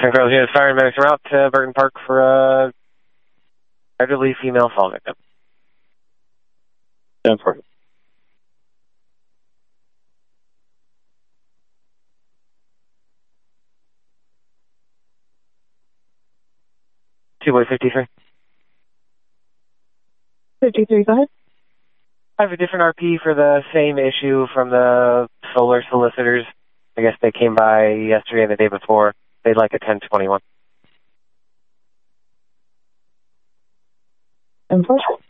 Girls Unit Fire and Medics are out to Burton Park for a elderly female fall victim. 10-4. Boy 53. 53, go ahead. I have a different RP for the same issue from the solar solicitors. I guess they came by yesterday and the day before. They'd like a 1021. Enforcement.